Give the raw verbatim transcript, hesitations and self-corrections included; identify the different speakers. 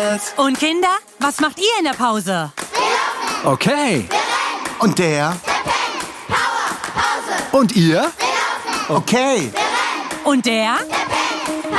Speaker 1: McDonald's.
Speaker 2: Und Kinder, was macht ihr in der Pause?
Speaker 1: Okay.
Speaker 3: Und der?
Speaker 1: Und ihr?
Speaker 3: Okay.
Speaker 2: Und der?
Speaker 4: Der